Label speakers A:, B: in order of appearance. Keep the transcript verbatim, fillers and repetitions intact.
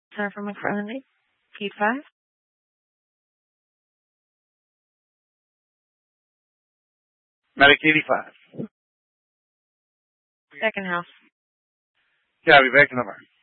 A: Center for McFarland. P five.
B: Medic eighty-five.
A: Second house.
B: Yeah, I'll be back in the bar.